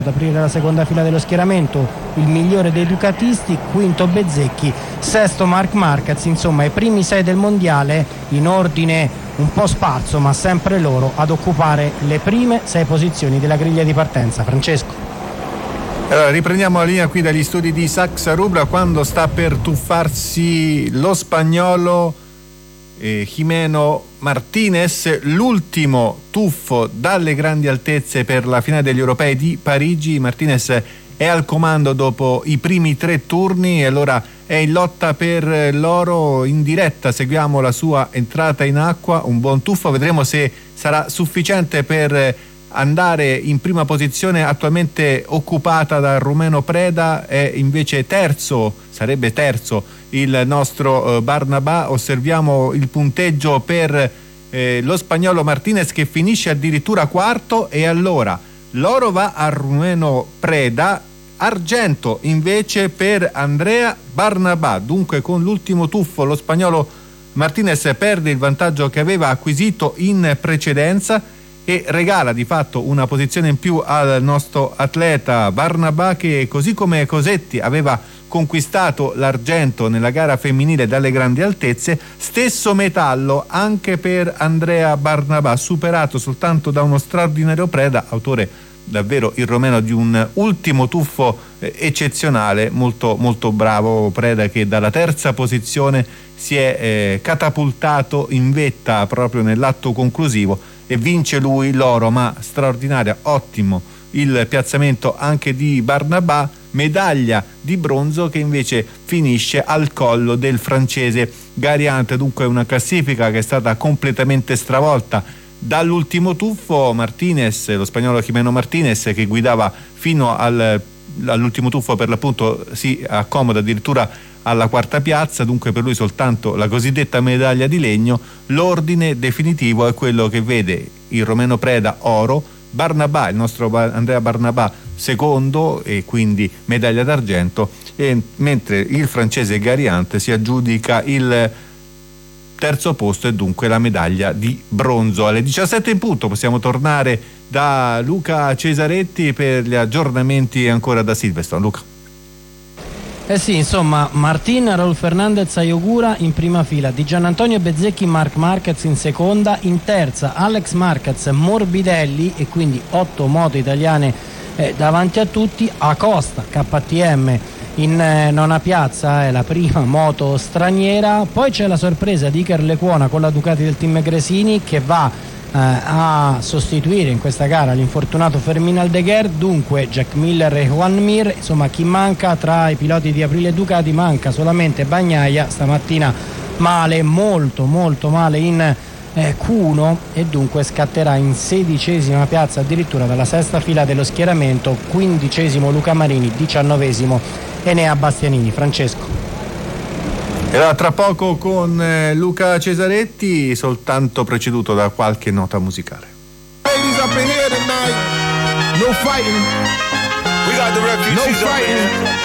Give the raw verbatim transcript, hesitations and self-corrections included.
ad aprire la seconda fila dello schieramento il migliore dei ducatisti, quinto Bezzecchi, sesto Marc Marquez. Insomma, i primi sei del mondiale in ordine un po' sparso, ma sempre loro ad occupare le prime sei posizioni della griglia di partenza. Francesco. Allora, riprendiamo la linea qui dagli studi di Saxa Rubra, quando sta per tuffarsi lo spagnolo eh, Jimeno Martinez, l'ultimo tuffo dalle grandi altezze per la finale degli europei di Parigi. Martinez è al comando dopo i primi tre turni e allora è in lotta per l'oro. In diretta seguiamo la sua entrata in acqua, un buon tuffo, vedremo se sarà sufficiente per andare in prima posizione, attualmente occupata dal rumeno Preda. È invece terzo, sarebbe terzo il nostro eh, Barnabà. Osserviamo il punteggio per eh, lo spagnolo Martinez, che finisce addirittura quarto, e allora l'oro va al rumeno Preda, argento invece per Andrea Barnabà. Dunque con l'ultimo tuffo lo spagnolo Martinez perde il vantaggio che aveva acquisito in precedenza e regala di fatto una posizione in più al nostro atleta Barnabà, che così come Cosetti aveva conquistato l'argento nella gara femminile dalle grandi altezze. Stesso metallo anche per Andrea Barnabà, superato soltanto da uno straordinario Preda, autore davvero il romeno di un ultimo tuffo eh, eccezionale. Molto molto bravo Preda, che dalla terza posizione si è eh, catapultato in vetta proprio nell'atto conclusivo e vince lui l'oro. Ma straordinaria, ottimo il piazzamento anche di Barnabà, medaglia di bronzo che invece finisce al collo del francese Gariant. Dunque una classifica che è stata completamente stravolta dall'ultimo tuffo. Martinez, lo spagnolo Jimeno Martinez, che guidava fino al, all'ultimo tuffo, per l'appunto si accomoda addirittura alla quarta piazza, dunque per lui soltanto la cosiddetta medaglia di legno. L'ordine definitivo è quello che vede il romeno Preda oro, Barnabà, il nostro Andrea Barnabà secondo e quindi medaglia d'argento, e mentre il francese Gariant si aggiudica il terzo posto e dunque la medaglia di bronzo. Alle diciassette in punto possiamo tornare da Luca Cesaretti per gli aggiornamenti ancora da Silverstone. Luca. Eh sì, insomma, Martin, Raul Fernandez, Ayogura in prima fila, Di Giannantonio Bezzecchi, Marc Marquez in seconda, in terza Alex Marquez, Morbidelli, e quindi otto moto italiane eh, davanti a tutti. Acosta, K T M in eh, nona piazza, è la prima moto straniera. Poi c'è la sorpresa di Iker Lecuona con la Ducati del team Gresini, che va eh, a sostituire in questa gara l'infortunato Fermin Aldeguer. Dunque Jack Miller e Juan Mir, insomma chi manca tra i piloti di Aprilia e Ducati? Manca solamente Bagnaia, stamattina male, molto molto male in eh, Q uno, e dunque scatterà in sedicesima piazza addirittura dalla sesta fila dello schieramento, quindicesimo Luca Marini, diciannovesimo Enea Bastianini. Francesco. E allora, tra poco con eh, Luca Cesaretti, soltanto preceduto da qualche nota musicale. Ladies up in here tonight. No fighting. We got the refugees. No fighting.